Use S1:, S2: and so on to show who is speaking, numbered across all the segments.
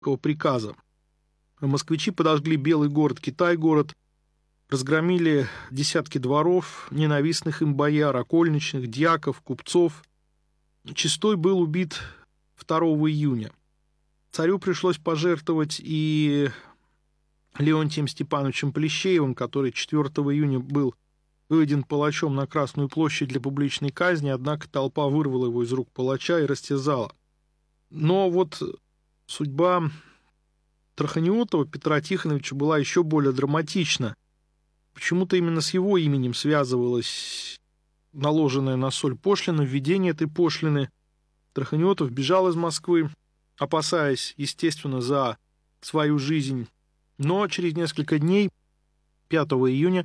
S1: приказа. Москвичи подожгли Белый город, Китай-город, разгромили десятки дворов, ненавистных им бояр, окольничных, дьяков, купцов. Чистой был убит 2 июня. Царю пришлось пожертвовать и Леонтием Степановичем Плещеевым, который 4 июня был выведен палачом на Красную площадь для публичной казни, однако толпа вырвала его из рук палача и растерзала. Но вот судьба Траханиотова Петра Тихоновича была еще более драматична. Почему-то именно с его именем связывалась наложенная на соль пошлина, введение этой пошлины. Траханиотов бежал из Москвы, опасаясь, естественно, за свою жизнь. Но через несколько дней, 5 июня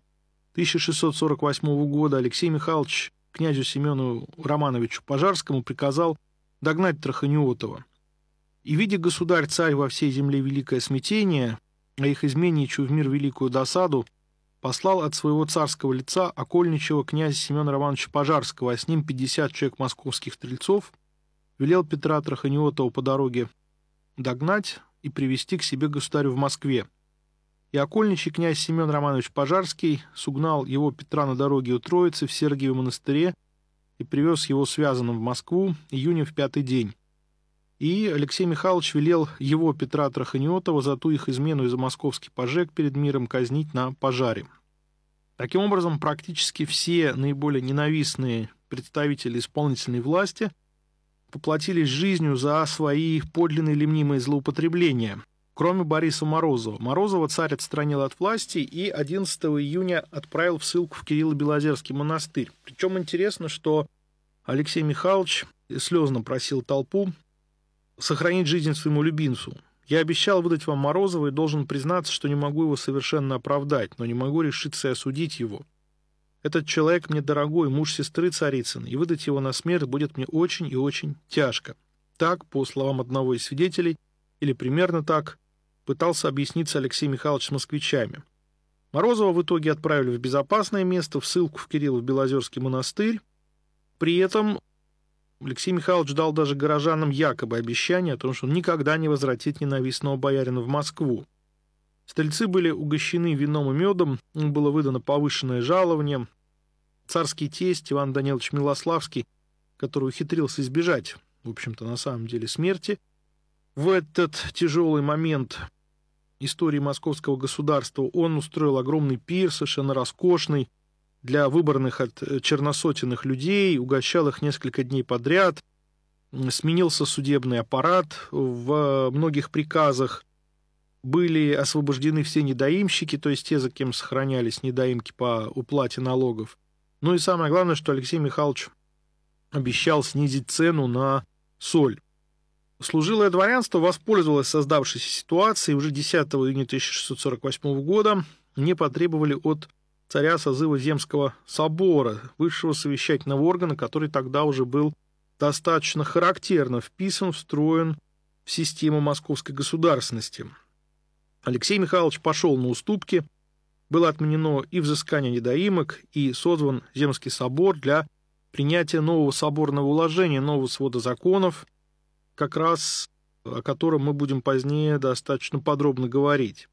S1: 1648 года, Алексей Михайлович князю Семену Романовичу Пожарскому приказал догнать Траханиотова. И, видя государь-царь во всей земле великое смятение, а их изменничу в мир великую досаду, послал от своего царского лица окольничего князя Семена Романовича Пожарского, а с ним 50 человек московских стрельцов, велел Петра Траханиотова по дороге догнать и привести к себе государю в Москве. И окольничий князь Семен Романович Пожарский сугнал его Петра на дороге у Троицы в Сергиевом монастыре и привез его связанным в Москву июня в 5-й день. И Алексей Михайлович велел его, Петра Траханиотова, за ту их измену и за московский пожег перед миром казнить на пожаре. Таким образом, практически все наиболее ненавистные представители исполнительной власти поплатились жизнью за свои подлинные или мнимые злоупотребления, кроме Бориса Морозова. Морозова царь отстранил от власти и 11 июня отправил в ссылку в Кирилло-Белозерский монастырь. Причем интересно, что Алексей Михайлович слезно просил толпу сохранить жизнь своему любимцу. «Я обещал выдать вам Морозова и должен признаться, что не могу его совершенно оправдать, но не могу решиться и осудить его. Этот человек мне дорогой, муж сестры Царицыной, и выдать его на смерть будет мне очень и очень тяжко». Так, по словам одного из свидетелей, или примерно так, пытался объясниться Алексей Михайлович с москвичами. Морозова в итоге отправили в безопасное место, в ссылку в Кирилло-Белозерский монастырь. При этом Алексей Михайлович дал даже горожанам якобы обещание о том, что он никогда не возвратит ненавистного боярина в Москву. Стрельцы были угощены вином и медом, им было выдано повышенное жалование. Царский тесть Иван Данилович Милославский, который ухитрился избежать, в общем-то, на самом деле смерти, в этот тяжелый момент истории московского государства он устроил огромный пир, совершенно роскошный, для выборных от черносотенных людей, угощал их несколько дней подряд, сменился судебный аппарат, в многих приказах были освобождены все недоимщики, то есть те, за кем сохранялись недоимки по уплате налогов. Ну и самое главное, что Алексей Михайлович обещал снизить цену на соль. Служилое дворянство воспользовалось создавшейся ситуацией, и уже 10 июня 1648 года не потребовали от царя созыва Земского собора, высшего совещательного органа, который тогда уже был достаточно характерно вписан, встроен в систему московской государственности. Алексей Михайлович пошел на уступки, было отменено и взыскание недоимок, и созван Земский собор для принятия нового соборного уложения, нового свода законов, как раз о котором мы будем позднее достаточно подробно говорить.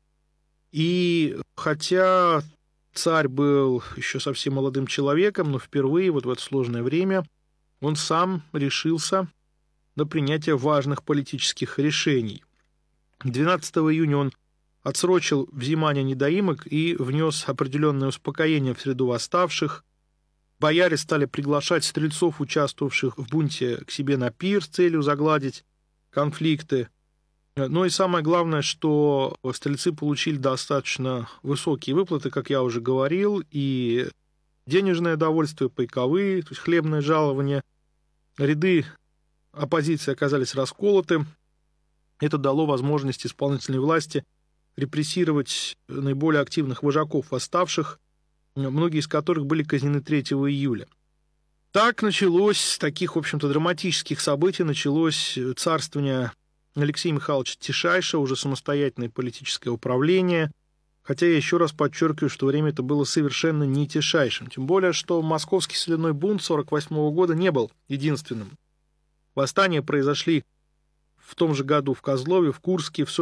S1: И хотя царь был еще совсем молодым человеком, но впервые вот в это сложное время он сам решился на принятие важных политических решений. 12 июня он отсрочил взимание недоимок и внес определенное успокоение в среду восставших. Бояре стали приглашать стрельцов, участвовавших в бунте, к себе на пир с целью загладить конфликты. Ну и самое главное, что стрельцы получили достаточно высокие выплаты, как я уже говорил, и денежное довольствие, пайковые, то есть хлебное жалование. Ряды оппозиции оказались расколоты. Это дало возможность исполнительной власти репрессировать наиболее активных вожаков восставших, многие из которых были казнены 3 июля. Так началось, с таких, в общем-то, драматических событий началось царствование Алексея Михайловича Тишайшего, уже самостоятельное политическое управление, хотя я еще раз подчеркиваю, что время это было совершенно не тишайшим, тем более, что московский соляной бунт 1948 года не был единственным. Восстания произошли в том же году в Козлове, в Курске, в